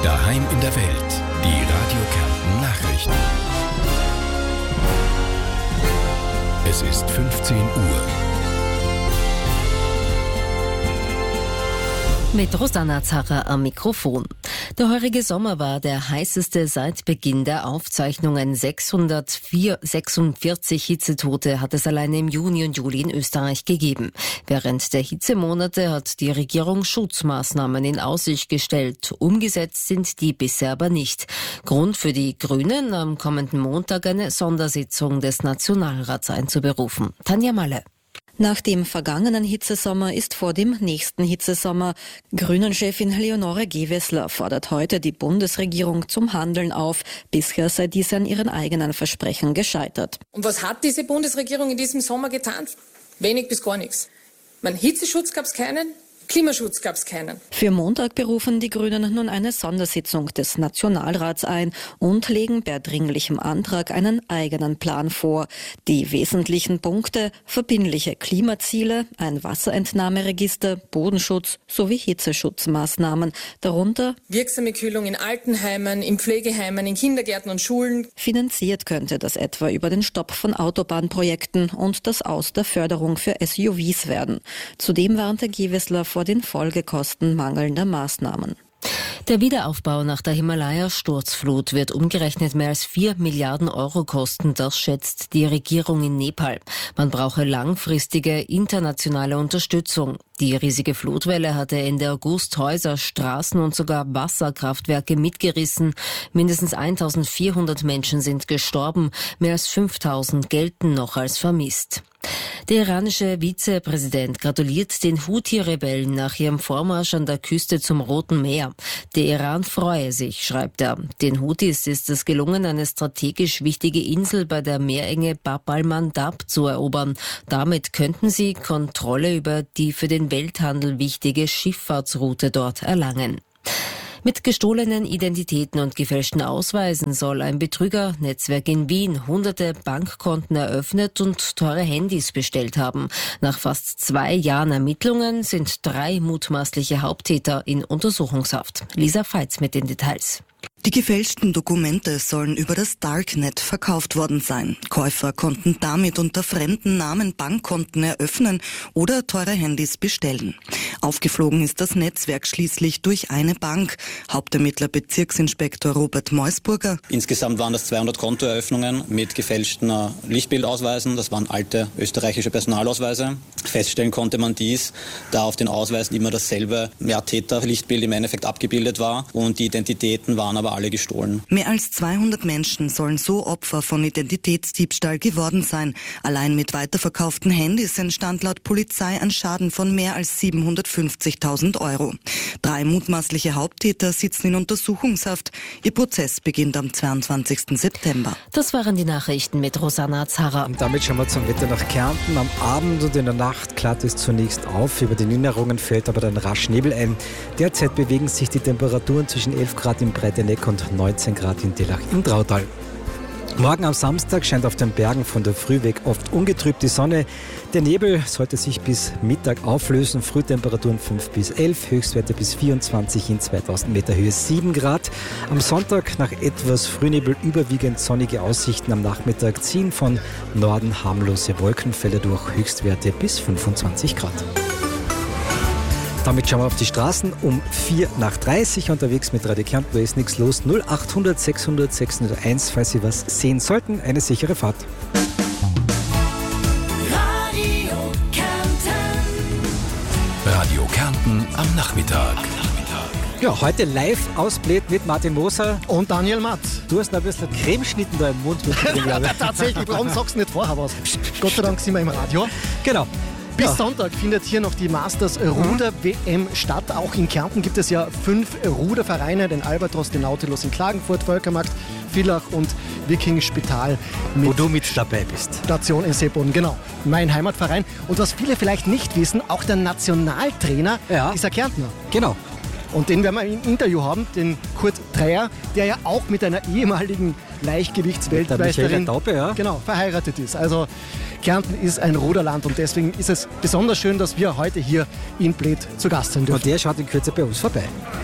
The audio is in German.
Daheim in der Welt. Die Radio Kärnten Nachrichten. Es ist 15 Uhr. Mit Rosanna Zarrer am Mikrofon. Der heurige Sommer war der heißeste seit Beginn der Aufzeichnungen. 646 Hitzetote hat es alleine im Juni und Juli in Österreich gegeben. Während der Hitzemonate hat die Regierung Schutzmaßnahmen in Aussicht gestellt. Umgesetzt sind die bisher aber nicht. Grund für die Grünen, am kommenden Montag eine Sondersitzung des Nationalrats einzuberufen. Tanja Malle. Nach dem vergangenen Hitzesommer ist vor dem nächsten Hitzesommer. Grünen-Chefin Leonore Gewessler fordert heute die Bundesregierung zum Handeln auf. Bisher sei diese an ihren eigenen Versprechen gescheitert. Und was hat diese Bundesregierung in diesem Sommer getan? Wenig bis gar nichts. Hitzeschutz gab es keinen. Klimaschutz gab es keinen. Für Montag berufen die Grünen nun eine Sondersitzung des Nationalrats ein und legen per dringlichem Antrag einen eigenen Plan vor. Die wesentlichen Punkte: verbindliche Klimaziele, ein Wasserentnahmeregister, Bodenschutz sowie Hitzeschutzmaßnahmen. Darunter wirksame Kühlung in Altenheimen, in Pflegeheimen, in Kindergärten und Schulen. Finanziert könnte das etwa über den Stopp von Autobahnprojekten und das Aus der Förderung für SUVs werden. Zudem warnte Gewessler vor den Folgekosten mangelnder Maßnahmen. Der Wiederaufbau nach der Himalaya-Sturzflut wird umgerechnet mehr als 4 Milliarden Euro kosten, das schätzt die Regierung in Nepal. Man brauche langfristige internationale Unterstützung. Die riesige Flutwelle hatte Ende August Häuser, Straßen und sogar Wasserkraftwerke mitgerissen. Mindestens 1400 Menschen sind gestorben, mehr als 5000 gelten noch als vermisst. Der iranische Vizepräsident gratuliert den Houthi-Rebellen nach ihrem Vormarsch an der Küste zum Roten Meer. Der Iran freue sich, schreibt er. Den Houthis ist es gelungen, eine strategisch wichtige Insel bei der Meerenge Bab al-Mandab zu erobern. Damit könnten sie Kontrolle über die für den Welthandel wichtige Schifffahrtsroute dort erlangen. Mit gestohlenen Identitäten und gefälschten Ausweisen soll ein Betrügernetzwerk in Wien hunderte Bankkonten eröffnet und teure Handys bestellt haben. Nach fast 2 Jahren Ermittlungen sind 3 mutmaßliche Haupttäter in Untersuchungshaft. Lisa Feitz mit den Details. Die gefälschten Dokumente sollen über das Darknet verkauft worden sein. Käufer konnten damit unter fremden Namen Bankkonten eröffnen oder teure Handys bestellen. Aufgeflogen ist das Netzwerk schließlich durch eine Bank. Hauptermittler Bezirksinspektor Robert Meusburger. Insgesamt waren das 200 Kontoeröffnungen mit gefälschten Lichtbildausweisen. Das waren alte österreichische Personalausweise. Feststellen konnte man dies, da auf den Ausweisen immer dasselbe Täter-Lichtbild im Endeffekt abgebildet war und die Identitäten waren aber alle gestohlen. Mehr als 200 Menschen sollen so Opfer von Identitätsdiebstahl geworden sein. Allein mit weiterverkauften Handys entstand laut Polizei ein Schaden von mehr als 750.000 Euro. 3 mutmaßliche Haupttäter sitzen in Untersuchungshaft. Ihr Prozess beginnt am 22. September. Das waren die Nachrichten mit Rosanna Zarrer. Und damit schauen wir zum Wetter nach Kärnten. Am Abend und in der Nacht klart es zunächst auf. Über den Innerungen fällt aber dann rasch Nebel ein. Derzeit bewegen sich die Temperaturen zwischen 11 Grad im Breiteneck und 19 Grad in Dillach im Trautal. Morgen am Samstag scheint auf den Bergen von der Früh weg oft ungetrübt die Sonne. Der Nebel sollte sich bis Mittag auflösen. Frühtemperaturen 5 bis 11, Höchstwerte bis 24 in 2000 Meter Höhe 7 Grad. Am Sonntag nach etwas Frühnebel überwiegend sonnige Aussichten. Am Nachmittag ziehen von Norden harmlose Wolkenfelder durch, Höchstwerte bis 25 Grad. Damit schauen wir auf die Straßen um 4:30 unterwegs mit Radio Kärnten. Da ist nichts los. 0800 600 601, falls Sie was sehen sollten. Eine sichere Fahrt. Radio Kärnten am Nachmittag. Ja, heute Live-Ausbläht mit Martin Moser und Daniel Matz. Du hast noch ein bisschen Cremeschnitten da im Mund mit drin, glaube ich. Tatsächlich, warum sagst du nicht vorher was? Gott sei Dank sind wir im Radio. Genau. Bis Sonntag findet hier noch die Masters-Ruder-WM statt. Auch in Kärnten gibt es ja 5 Rudervereine, den Albatros, den Nautilus in Klagenfurt, Völkermarkt, Villach und Viking Spital. Wo du mit dabei bist. Station in Seeboden, genau. Mein Heimatverein. Und was viele vielleicht nicht wissen, auch der Nationaltrainer ist ein Kärntner. Genau. Und den werden wir im Interview haben, den Kurt Dreyer, der ja auch mit einer ehemaligen Leichtgewichtsweltmeisterin verheiratet ist. Also Kärnten ist ein Ruderland und deswegen ist es besonders schön, dass wir heute hier in Bled zu Gast sein dürfen. Und der schaut in Kürze bei uns vorbei.